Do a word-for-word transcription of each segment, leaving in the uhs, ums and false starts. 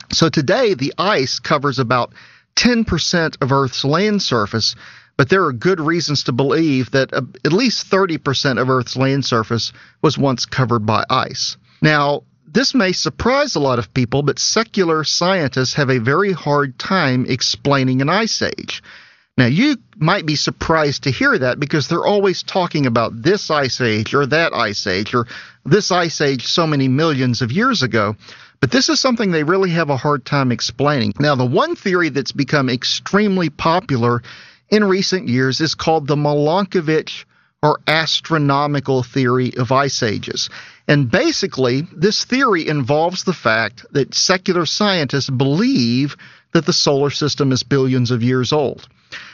So today, the ice covers about ten percent of Earth's land surface, but there are good reasons to believe that uh, at least thirty percent of Earth's land surface was once covered by ice. Now, this may surprise a lot of people, but secular scientists have a very hard time explaining an ice age. Now, you might be surprised to hear that because they're always talking about this ice age or that ice age or this ice age so many millions of years ago. But this is something they really have a hard time explaining. Now, the one theory that's become extremely popular in recent years is called the Milankovitch or astronomical theory of ice ages. And basically, this theory involves the fact that secular scientists believe that the solar system is billions of years old.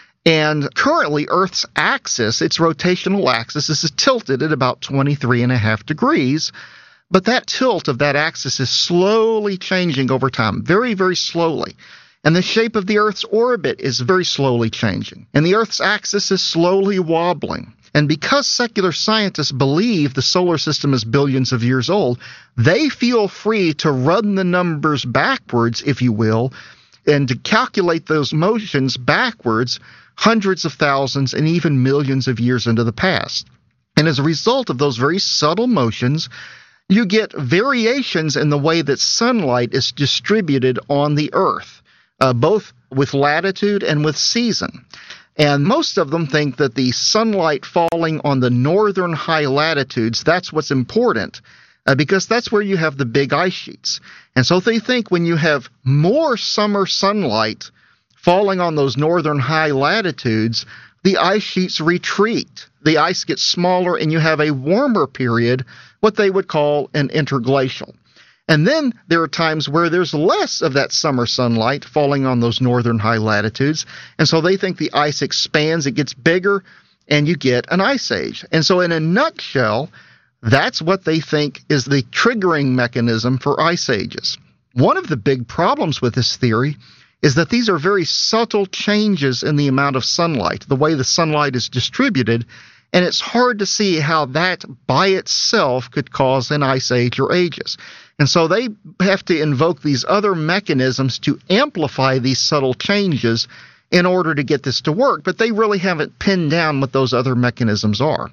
And currently, Earth's axis, its rotational axis, is tilted at about twenty-three and a half degrees. But that tilt of that axis is slowly changing over time, very, very slowly. And the shape of the Earth's orbit is very slowly changing. And the Earth's axis is slowly wobbling. And because secular scientists believe the solar system is billions of years old, they feel free to run the numbers backwards, if you will, and to calculate those motions backwards hundreds of thousands and even millions of years into the past. And as a result of those very subtle motions, you get variations in the way that sunlight is distributed on the Earth, uh, both with latitude and with season. And most of them think that the sunlight falling on the northern high latitudes, that's what's important, uh, because that's where you have the big ice sheets. And so they think when you have more summer sunlight falling on those northern high latitudes, the ice sheets retreat. The ice gets smaller and you have a warmer period, what they would call an interglacial. And then there are times where there's less of that summer sunlight falling on those northern high latitudes. And so they think the ice expands, it gets bigger, and you get an ice age. And so in a nutshell, that's what they think is the triggering mechanism for ice ages. One of the big problems with this theory is that these are very subtle changes in the amount of sunlight, the way the sunlight is distributed, and it's hard to see how that by itself could cause an ice age or ages. And so they have to invoke these other mechanisms to amplify these subtle changes in order to get this to work, but they really haven't pinned down what those other mechanisms are.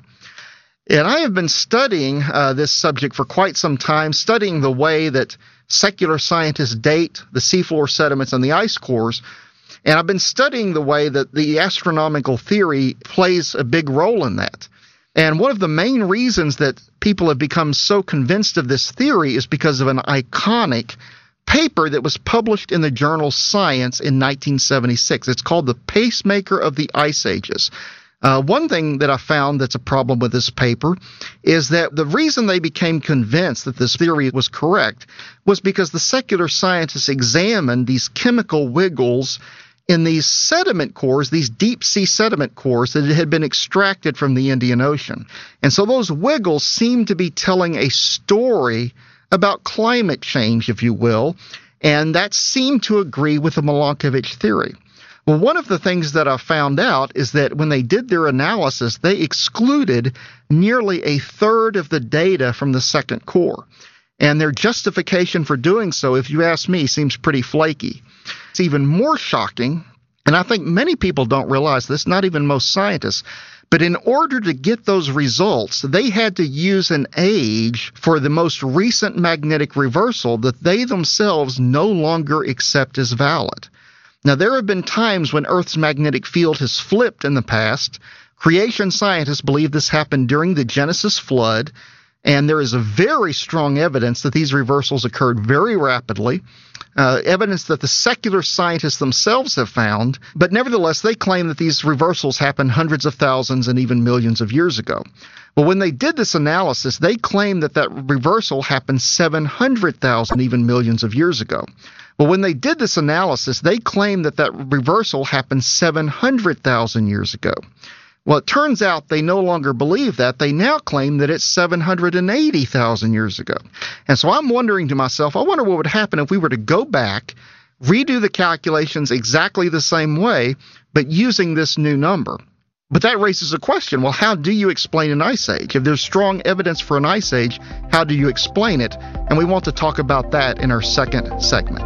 And I have been studying uh, this subject for quite some time, studying the way that secular scientists date the seafloor sediments and the ice cores. And I've been studying the way that the astronomical theory plays a big role in that. And one of the main reasons that people have become so convinced of this theory is because of an iconic paper that was published in the journal Science in nineteen seventy-six. It's called The Pacemaker of the Ice Ages. Uh, one thing that I found that's a problem with this paper is that the reason they became convinced that this theory was correct was because the secular scientists examined these chemical wiggles in these sediment cores, these deep sea sediment cores that had been extracted from the Indian Ocean. And so those wiggles seem to be telling a story about climate change, if you will, and that seemed to agree with the Milankovitch theory. Well, one of the things that I found out is that when they did their analysis, they excluded nearly a third of the data from the second core. And their justification for doing so, if you ask me, seems pretty flaky. It's even more shocking, and I think many people don't realize this, not even most scientists, but in order to get those results, they had to use an age for the most recent magnetic reversal that they themselves no longer accept as valid. Now, there have been times when Earth's magnetic field has flipped in the past. Creation scientists believe this happened during the Genesis flood, and there is a very strong evidence that these reversals occurred very rapidly, uh, evidence that the secular scientists themselves have found, but nevertheless, they claim that these reversals happened hundreds of thousands and even millions of years ago. Well, when they did this analysis, they claimed that that reversal happened seven hundred thousand, even millions of years ago. Well, when they did this analysis, they claimed that that reversal happened seven hundred thousand years ago. Well, it turns out they no longer believe that. They now claim that it's seven hundred eighty thousand years ago. And so I'm wondering to myself, I wonder what would happen if we were to go back, redo the calculations exactly the same way, but using this new number. But that raises a question. Well, how do you explain an ice age? If there's strong evidence for an ice age, how do you explain it? And we want to talk about that in our second segment.